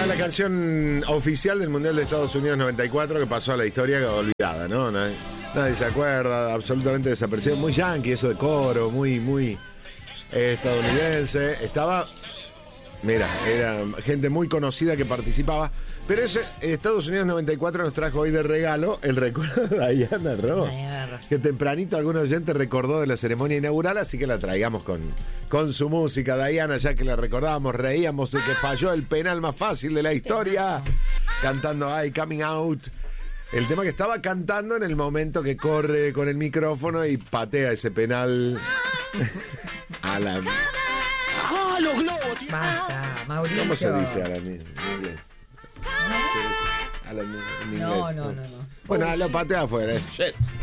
la canción oficial del Mundial de Estados Unidos 94 que pasó a la historia olvidada, ¿no? Nadie se acuerda, absolutamente desapercibido. Muy yankee eso de coro, muy estadounidense. Mira, era gente muy conocida que participaba. Pero ese Estados Unidos 94 nos trajo hoy de regalo el recuerdo de Diana Ross. Que tempranito algún oyente recordó de la ceremonia inaugural, así que la traigamos con su música. Diana, ya que la recordábamos, reíamos de que falló el penal más fácil de la historia, cantando I Coming Out. El tema que estaba cantando en el momento que corre con el micrófono y patea ese penal a la... ¡Ah, los globos! Basta, Mauricio. ¿Cómo se dice ahora en inglés? En inglés. No. Bueno, lo patea afuera. Shit.